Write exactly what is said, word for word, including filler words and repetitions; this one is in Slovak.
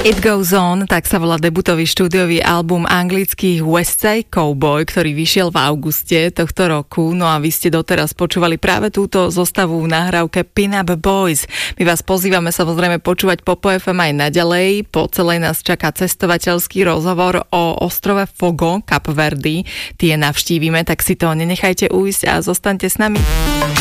It Goes On, tak sa volá debutový štúdiový album anglických Westside Cowboy, ktorý vyšiel v auguste tohto roku. No a vy ste doteraz počúvali práve túto zostavu v nahrávke Pin Up Boys. My vás pozývame samozrejme počúvať Popo ef em aj naďalej. Po celej nás čaká cestovateľský rozhovor o ostrove Fogo, Kap Verdy. Tie navštívime, tak si to nenechajte ujsť a zostaňte s nami.